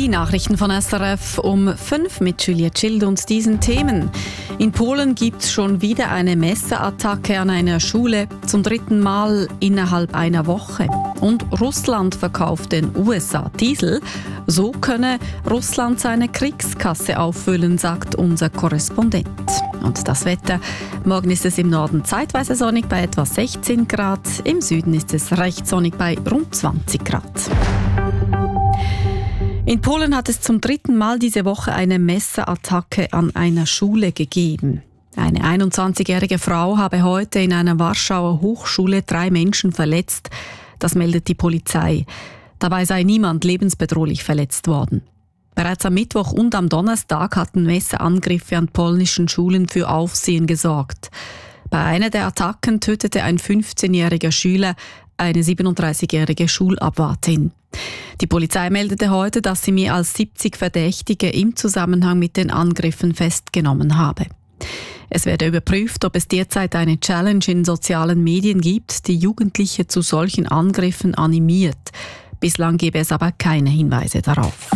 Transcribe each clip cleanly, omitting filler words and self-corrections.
Nachrichten von SRF um 5 mit Juliette Schild und diesen Themen. In Polen gibt es schon wieder eine Messerattacke an einer Schule, zum 3. Mal innerhalb einer Woche. Und Russland verkauft den USA Diesel. So könne Russland seine Kriegskasse auffüllen, sagt unser Korrespondent. Und das Wetter. Morgen ist es im Norden zeitweise sonnig bei etwa 16 Grad. Im Süden ist es recht sonnig bei rund 20 Grad. In Polen hat es zum 3. Mal diese Woche eine Messerattacke an einer Schule gegeben. Eine 21-jährige Frau habe heute in einer Warschauer Hochschule 3 Menschen verletzt. Das meldet die Polizei. Dabei sei niemand lebensbedrohlich verletzt worden. Bereits am Mittwoch und am Donnerstag hatten Messerangriffe an polnischen Schulen für Aufsehen gesorgt. Bei einer der Attacken tötete ein 15-jähriger Schüler eine 37-jährige Schulabwartin. Die Polizei meldete heute, dass sie mehr als 70 Verdächtige im Zusammenhang mit den Angriffen festgenommen habe. Es werde überprüft, ob es derzeit eine Challenge in sozialen Medien gibt, die Jugendliche zu solchen Angriffen animiert. Bislang gebe es aber keine Hinweise darauf.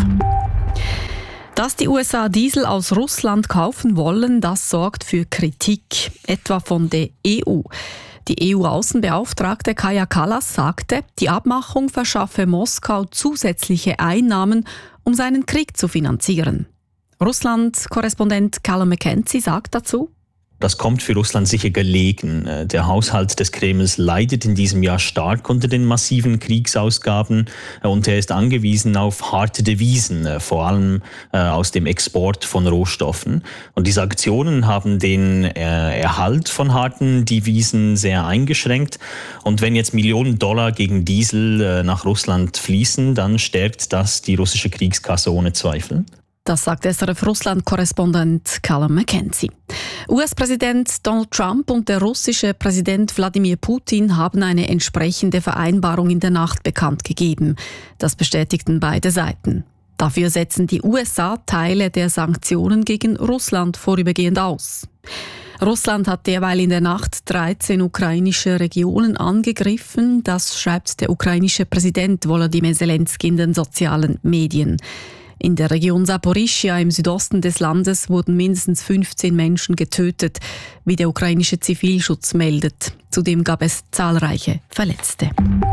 Dass die USA Diesel aus Russland kaufen wollen, das sorgt für Kritik, etwa von der EU. Die EU-Außenbeauftragte Kaja Kallas sagte, die Abmachung verschaffe Moskau zusätzliche Einnahmen, um seinen Krieg zu finanzieren. Russland-Korrespondent Callum McKenzie sagt dazu: Das kommt für Russland sicher gelegen. Der Haushalt des Kremls leidet in diesem Jahr stark unter den massiven Kriegsausgaben und er ist angewiesen auf harte Devisen, vor allem aus dem Export von Rohstoffen. Und die Sanktionen haben den Erhalt von harten Devisen sehr eingeschränkt. Und wenn jetzt Millionen Dollar gegen Diesel nach Russland fließen, dann stärkt das die russische Kriegskasse ohne Zweifel. Das sagt SRF-Russland-Korrespondent Callum McKenzie. US-Präsident Donald Trump und der russische Präsident Wladimir Putin haben eine entsprechende Vereinbarung in der Nacht bekannt gegeben. Das bestätigten beide Seiten. Dafür setzen die USA Teile der Sanktionen gegen Russland vorübergehend aus. Russland hat derweil in der Nacht 13 ukrainische Regionen angegriffen. Das schreibt der ukrainische Präsident Volodymyr Zelensky in den sozialen Medien. In der Region Saporischschja im Südosten des Landes wurden mindestens 15 Menschen getötet, wie der ukrainische Zivilschutz meldet. Zudem gab es zahlreiche Verletzte.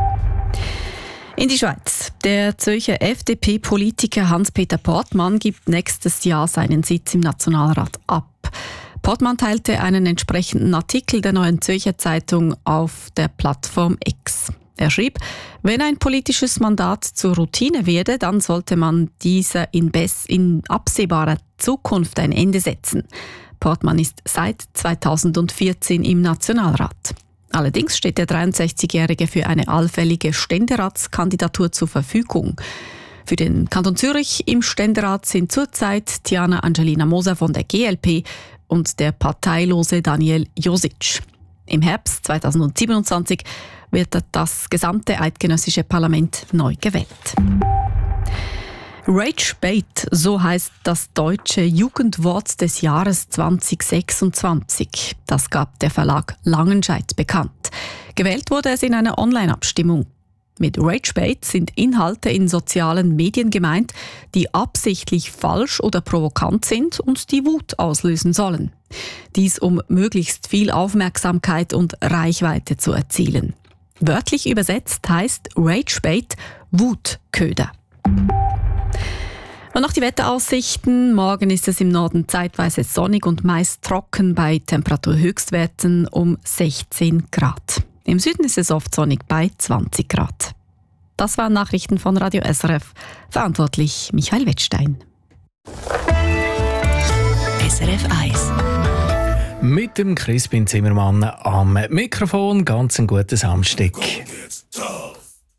In die Schweiz. Der Zürcher FDP-Politiker Hans-Peter Portmann gibt nächstes Jahr seinen Sitz im Nationalrat ab. Portmann teilte einen entsprechenden Artikel der Neuen Zürcher Zeitung auf der Plattform X. Er schrieb, wenn ein politisches Mandat zur Routine werde, dann sollte man dieser in absehbarer Zukunft ein Ende setzen. Portmann ist seit 2014 im Nationalrat. Allerdings steht der 63-Jährige für eine allfällige Ständeratskandidatur zur Verfügung. Für den Kanton Zürich im Ständerat sind zurzeit Tiana Angelina Moser von der GLP und der parteilose Daniel Josic. Im Herbst 2027 wird das gesamte eidgenössische Parlament neu gewählt. Rage Bait, so heißt das deutsche Jugendwort des Jahres 2026. Das gab der Verlag Langenscheidt bekannt. Gewählt wurde es in einer Online-Abstimmung. Mit Rage Bait sind Inhalte in sozialen Medien gemeint, die absichtlich falsch oder provokant sind und die Wut auslösen sollen. Dies, um möglichst viel Aufmerksamkeit und Reichweite zu erzielen. Wörtlich übersetzt heißt Rage Bait Wutköder. Und noch die Wetteraussichten. Morgen ist es im Norden zeitweise sonnig und meist trocken bei Temperaturhöchstwerten um 16 Grad. Im Süden ist es oft sonnig bei 20 Grad. Das waren Nachrichten von Radio SRF. Verantwortlich Michael Wettstein. SRF 1. Mit dem Crispin Zimmermann am Mikrofon. Ganz einen guten Samstag.